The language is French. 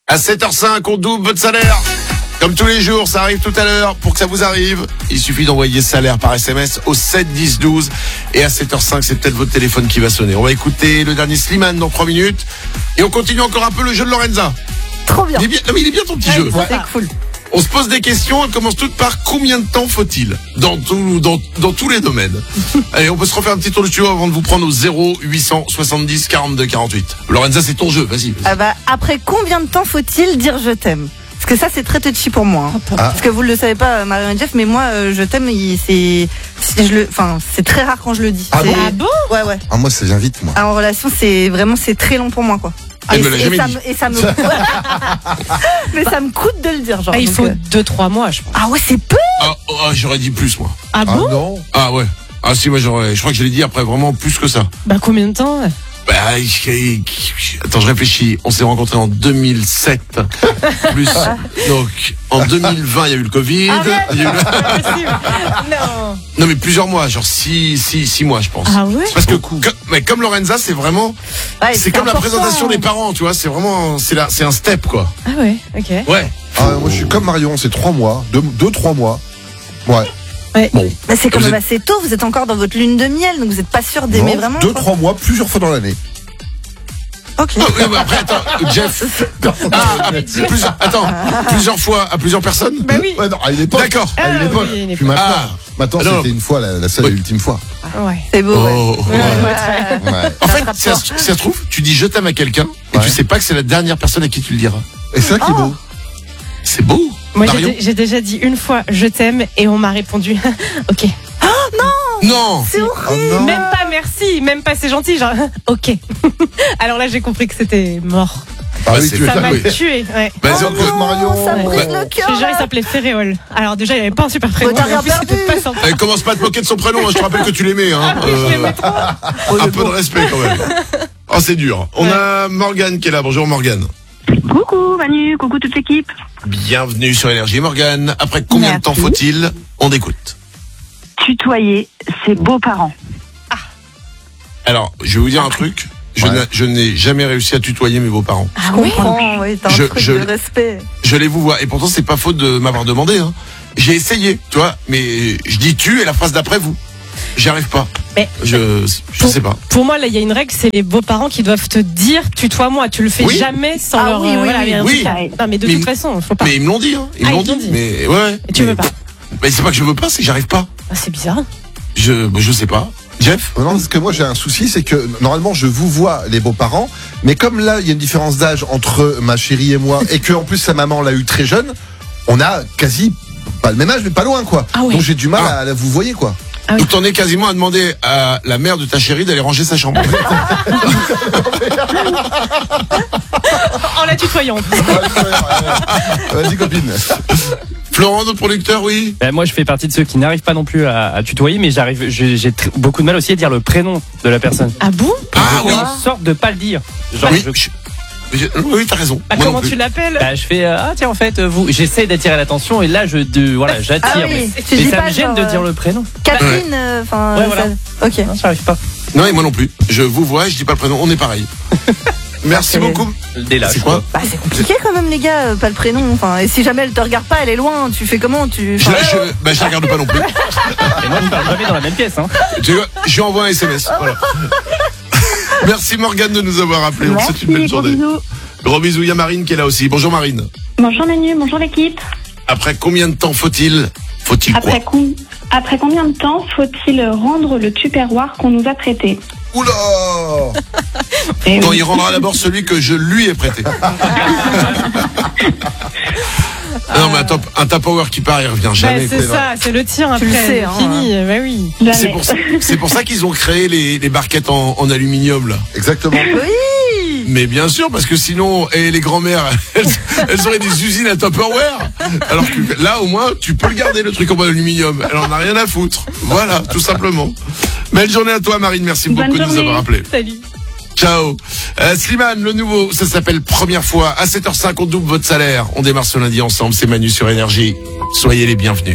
À 7h05, on double votre salaire. Comme tous les jours, ça arrive tout à l'heure. Pour que ça vous arrive, il suffit d'envoyer salaire par SMS au 7 10 12. Et à 7h05, c'est peut-être votre téléphone qui va sonner. On va écouter le dernier Slimane dans 3 minutes. Et on continue encore un peu le jeu de Lorenza. Trop bien. Il est bien, non, mais il est bien ton petit jeu. C'est cool. On se pose des questions, elles commencent toutes par combien de temps faut-il dans tous les domaines. Allez, on peut se refaire un petit tour du studio avant de vous prendre au 0870 42 48. Lorenza, c'est ton jeu, vas-y. Après combien de temps faut-il dire je t'aime? Parce que ça, c'est très touchy pour moi. Parce que vous ne le savez pas, Marion et Jeff, mais moi, je t'aime, c'est très rare quand je le dis. Ah bon? Ouais. Ah, moi, ça vient vite, moi. En relation, c'est très long pour moi, quoi. Elle me l'a jamais dit. Mais ça me coûte de le dire, genre. Il faut 2-3 mois, je pense. Ah ouais, c'est peu. J'aurais dit plus, moi. Ah bon? Non. Ah ouais. Ah si, moi je crois que je l'ai dit après vraiment plus que ça. Bah combien de temps? Attends, je réfléchis. On s'est rencontrés en 2007. Plus. Donc, en 2020, il y a eu le Covid. Il y a eu Non, mais plusieurs mois, genre 6 mois, je pense. Ah ouais? Parce que, comme Lorenza, c'est vraiment, c'est comme la présentation des parents, tu vois. C'est vraiment, c'est un step, quoi. Ah ouais, ok. Ouais. Moi, je suis comme Marion, c'est 3 mois. 2-3 mois. Ouais. Bon. Mais c'est quand même assez tôt, vous êtes encore dans votre lune de miel, donc vous n'êtes pas sûr d'aimer vraiment. 2-3 mois, plusieurs fois dans l'année. Ok. Oui, mais après, attends, Jeff. Plusieurs fois à plusieurs personnes? Bah oui. Ouais, non, à une époque. D'accord. À une époque. oui, Puis maintenant, c'était une fois, la seule et ultime fois. Ouais. C'est beau, Oh. Ouais. En fait, si ça se trouve, tu dis je t'aime à quelqu'un, et tu sais pas que c'est la dernière personne à qui tu le diras. Et c'est ça qui est beau. C'est beau. Moi, Marion? j'ai déjà dit une fois je t'aime et on m'a répondu ok. Non. C'est horrible. Oh non. Même pas merci, même pas c'est gentil, genre ok. Alors là, j'ai compris que c'était mort. Ah Ouais, oui, c'est tu veux Ça ça, m'a oui. tué. Ouais. Vas-y, Marion. Ça me brise le Je cœur. te jure, il là. s'appelait Ferréol. Alors déjà, il avait pas un super prénom. T'as rien en plus, perdu. c'était pas sympa. Elle commence pas à te moquer de son prénom, hein, je te rappelle que tu l'aimais. Hein. Je l'aimais trop. Un peu de respect quand même. Oh, c'est dur. On a Morgane qui est là. Bonjour Morgane. Coucou Manu, coucou toute l'équipe. Bienvenue sur Énergie. Morgane, après combien de temps faut-il? On écoute. Tutoyer ses beaux-parents. Alors, je vais vous dire un truc. Je n'ai jamais réussi à tutoyer mes beaux-parents. Ah Je comprends, oui, t'as un truc de respect. Je les vous vois. Et pourtant, c'est pas faute de m'avoir demandé. Hein. J'ai essayé, tu vois. Mais je dis tu et la phrase d'après vous. J'y arrive pas. Mais je sais pas. Pour moi, là, il y a une règle, c'est les beaux-parents qui doivent te dire tutoie-moi. Tu le fais jamais sans leur. Oui. il y a un Oui. truc. Non, mais de toute façon, faut pas. Mais ils me l'ont dit. Hein. Ils me l'ont dit. Mais ouais. Et tu veux pas? Mais c'est pas que je veux pas, c'est que j'arrive pas. Ah, c'est bizarre. Je sais pas. Jeff? Non, parce que moi j'ai un souci, c'est que normalement je vous vois les beaux-parents, mais comme là il y a une différence d'âge entre ma chérie et moi, et que en plus sa maman l'a eu très jeune, on a quasi pas le même âge, mais pas loin quoi. Ah oui. Donc j'ai du mal à la vous voyez quoi. Ah oui. Donc t'en es quasiment à demander à la mère de ta chérie d'aller ranger sa chambre. En la tutoyant. Vas-y copine. Florent, notre producteur, oui. Moi, je fais partie de ceux qui n'arrivent pas non plus à tutoyer, mais j'ai beaucoup de mal aussi à dire le prénom de la personne. Ah bon? Ah oui. Une sorte de pas le dire. Genre, Oui, oui, t'as raison. Ah, Moi non comment plus. tu l'appelles? je fais tiens en fait j'essaie d'attirer l'attention et là j'attire. Ah oui, mais tu dis ça pas me gêne genre, de dire le prénom. Catherine, enfin. Ouais, voilà. Ok. Non, j'arrive pas. Non, et moi non plus. Je vous vois, je dis pas le prénom, on est pareil. Merci beaucoup. Dès là. C'est quoi? Bah, c'est compliqué quand même, les gars, pas le prénom. Enfin, et si jamais elle te regarde pas, elle est loin, tu fais comment? Je la regarde pas non plus. Et moi je parle jamais dans la même pièce. Hein. Tu vois, je lui envoie un SMS. Voilà. Merci Morgane de nous avoir appelé. On te souhaite une belle Gros journée. bisous. Gros bisous, il y a Marine qui est là aussi. Bonjour Marine. Bonjour Manu, bonjour l'équipe. Après combien de temps faut-il quoi? Après combien de temps faut-il rendre le tupperware qu'on nous a prêté? Oula. Non, il rendra d'abord celui que je lui ai prêté. Non, mais un Tupperware qui part, il revient jamais. C'est ça, c'est le tir après. Tu le sais, hein. Fini, bah oui. C'est pour ça qu'ils ont créé les barquettes en aluminium, là. Exactement. Oui. Mais bien sûr, parce que sinon, les grand-mères, elles auraient des usines à Tupperware. Alors que là, au moins, tu peux le garder, le truc en aluminium. Elle en a rien à foutre. Voilà, tout simplement. Belle journée à toi, Marine. Merci beaucoup de nous avoir appelés. Salut. Ciao. Slimane, le nouveau, ça s'appelle Première fois. À 7h05, on double votre salaire. On démarre ce lundi ensemble. C'est Manu sur Énergie. Soyez les bienvenus.